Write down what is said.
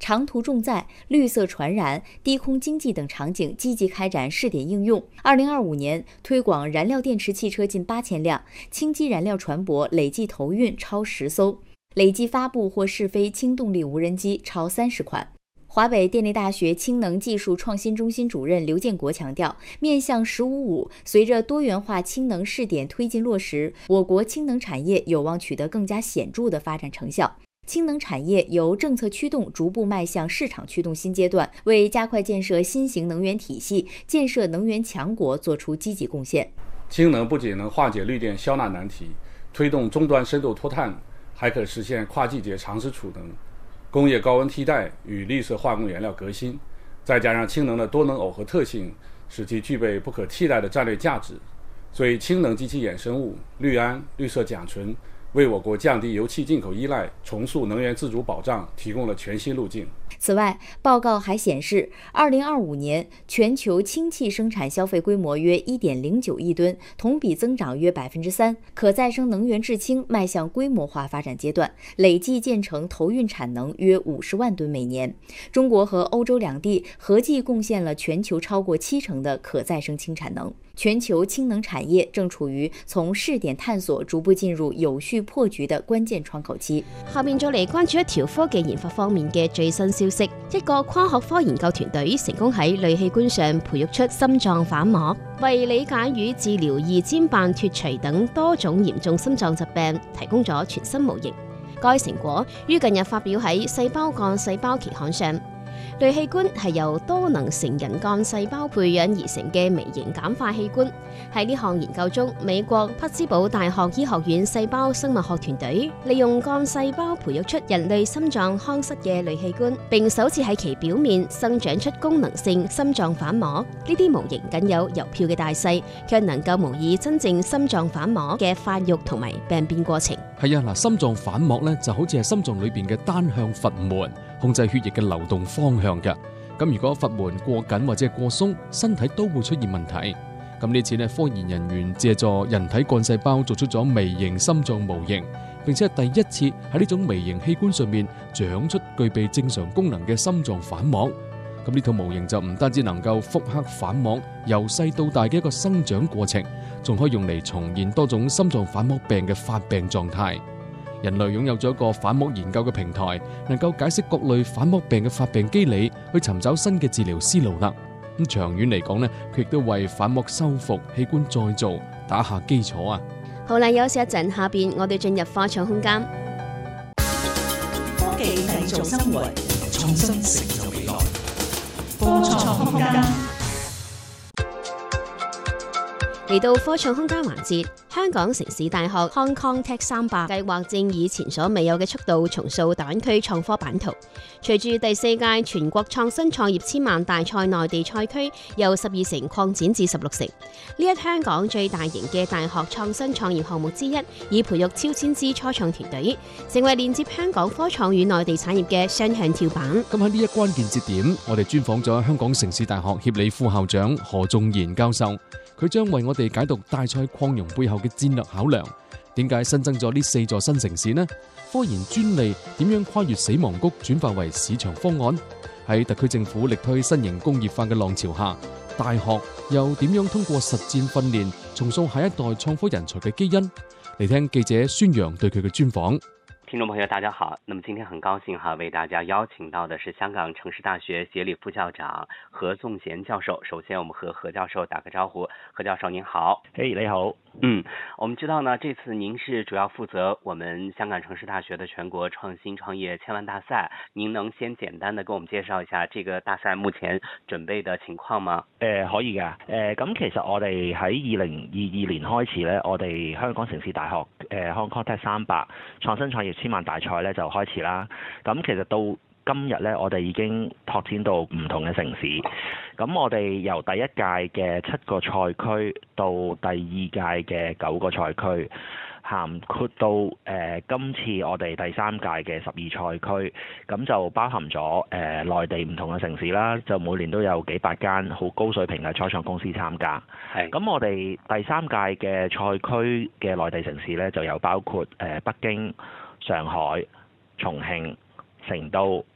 長途重載、綠色傳染、低空經濟等場景積極開展試點應用。2025年推廣燃料電池汽車近8000輛，氫基燃料船舶累計投運超10艘，累計發布或試飛氫動力無人機超30款。華北電力大學氫能技術創新中心主任劉建國強調，面向“十五五”，隨着多元化氫能試點推進落實，我國氫能產業有望取得更加顯著的發展成效。氫能產業由政策驅動逐步邁向市場驅動新階段，為加快建設新型能源體系、建設能源強國作出積極貢獻。 氫能不僅能化解綠電消納難題，推動終端深度脫碳，還可實現跨季節長時儲能、工業高溫替代與綠色化工原料革新，再加上氫能的多能耦合特性，使其具備不可替代的戰略價值。所以氫能及其衍生物氯胺、綠色甲醇為我國降低油氣進口依賴、重塑能源自主保障提供了全新路徑。 此外，報告還顯示，2025年全球氫氣生產消費規模約1.09億噸，同比增長約3%。可再生能源製氫邁向規模化發展階段，累計建成投運產能約50萬噸每年。中國和歐洲兩地合計貢獻了全球超過70%的可再生氫產能。全球氫能產業正處於從試點探索逐步進入有序破局的關鍵窗口期。 下面再嚟關注一條科技研發方面嘅最新消息，一個跨學科研究團隊成功喺類器官上培育出心臟瓣膜，為理解與治療二尖瓣脫垂等多種嚴重心臟疾病提供咗全新模型。該成果於近日發表喺《細胞幹細胞》期刊上。類器官係由多能成人幹細胞培養而成嘅微型簡化器官。喺呢項研究中，美國匹茲堡大學醫學院細胞生物學團隊利用幹細胞培育出人類心臟腔室嘅類器官，並首次喺其表面生長出功能性心臟瓣膜。呢啲模型僅有郵票嘅大細，卻能夠模擬真正心臟瓣膜嘅發育同埋病變過程。 係啊，心臟瓣膜咧就好似係心臟裏邊嘅單向閥門，控制血液嘅流動方向嘅。咁如果閥門過緊或者係過鬆，身體都會出現問題。咁呢次科研人員借助人體幹細胞做出咗微型心臟模型，並且係第一次喺呢種微型器官上面長出具備正常功能嘅心臟瓣膜。咁呢套模型就唔單止能夠複刻瓣膜由細到大嘅一個生長過程，仲可以用嚟重現多種心臟瓣膜病嘅發病狀態。人類擁有咗一個瓣膜研究嘅平台，能夠解釋各類瓣膜病嘅發病機理，去尋找新嘅治療思路啦。咁長遠嚟講呢，佢亦都為瓣膜修復、器官再造打下基礎啊！ 好啦，休息一陣，下邊我哋進入科創空間。 科技製造生活，創新成就未來。科創空間。 嚟到科創空間環節，香港城市大學 Hong Kong Tech 300計劃正以前所未有嘅速度重塑大灣區創科版圖。隨住第4屆全國創新創業千萬大賽內地賽區由12城擴展至16城，呢一香港最大型嘅大學創新創業項目之一，以培育超千支初創團隊，成為連接香港科創與內地產業嘅雙向跳板。 咁喺呢一關鍵節點，我哋專訪咗香港城市大學協理副校長何仲賢教授。佢將為我哋解讀大賽擴容背後嘅戰略考量，點解新增咗呢4座新城市呢？科研專利點樣跨越死亡谷轉化為市場方案？喺特區政府力推新型工業化嘅浪潮下，大學又點樣通過實戰訓練重塑下一代創科人才嘅基因？嚟聽記者孫陽對佢嘅專訪。 聽眾朋友大家好，那麼今天很高興為大家邀請到的是香港城市大學協理副校長何仲賢教授。首先我們和何教授打個招呼。何教授您好。 你好。 我們知道呢，這次您是主要負責我們香港城市大學的全國創新創業千萬大賽，您能先簡單的給我們介紹一下這個大賽目前準備的情況嗎？ 可以㗎。咁其實我哋喺2022年開始呢，我哋香港城市大學Hong Kong Tech 300創新創業千萬大賽咧就開始啦。咁其實到今日咧，我哋已經拓展到唔同嘅城市。咁我哋由第一屆嘅7個賽區到第2屆嘅9個賽區，涵括到今次我哋第3屆嘅12賽區，咁就包含咗內地唔同嘅城市啦，就每年都有幾百間好高水平嘅初創公司參加。咁我哋第3屆嘅賽區嘅內地城市咧，就有包括北京、上海、重慶、成都、